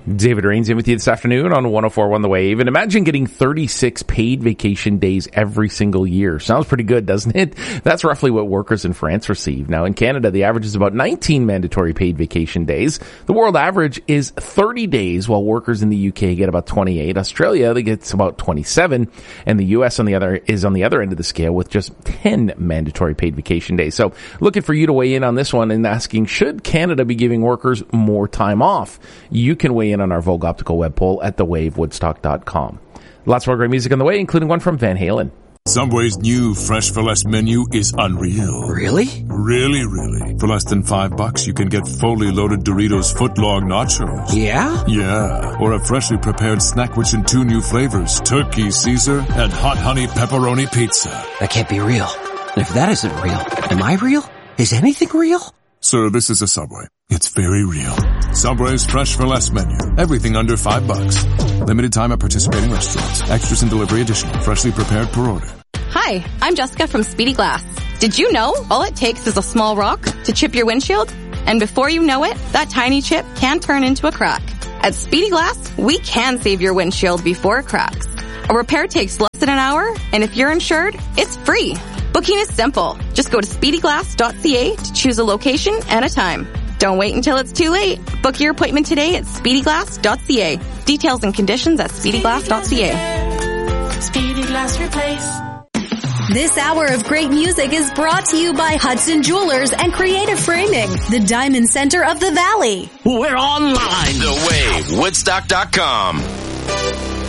David Rains in with you this afternoon on 104.1 The Wave. And imagine getting 36 paid vacation days every single year. Sounds pretty good, doesn't it? That's roughly what workers in France receive. Now, in Canada, the average is about 19 mandatory paid vacation days. The world average is 30 days, while workers in the UK get about 28. Australia, they get about 27. And the US on the other end of the scale with just 10 mandatory paid vacation days. So looking for you to weigh in on this one and asking, should Canada be giving workers more time off? You can weigh in on our Vogue Optical web poll at thewavewoodstock.com. Lots more great music on the way, including one from Van Halen. Subway's new Fresh for Less menu is unreal. Really? Really. For less than $5, you can get fully loaded Doritos footlong nachos. Yeah? Yeah. Or a freshly prepared snack rich in 2 new flavors, Turkey Caesar and Hot Honey Pepperoni Pizza. That can't be real. And if that isn't real, am I real? Is anything real? Sir, this is a Subway. It's very real. Subway's Fresh for Less menu. Everything under $5. Limited time at participating restaurants. Extras and delivery additional. Freshly prepared per order. Hi, I'm Jessica from Speedy Glass. Did you know all it takes is a small rock to chip your windshield? And before you know it, that tiny chip can turn into a crack. At Speedy Glass, we can save your windshield before it cracks. A repair takes less than an hour, and if you're insured, it's free. Booking is simple. Just go to speedyglass.ca to choose a location and a time. Don't wait until it's too late. Book your appointment today at speedyglass.ca. Details and conditions at speedyglass.ca. Speedy Glass Replace. This hour of great music is brought to you by Hudson Jewelers and Creative Framing, the Diamond Center of the Valley. We're online. TheWaveWoodstock.com.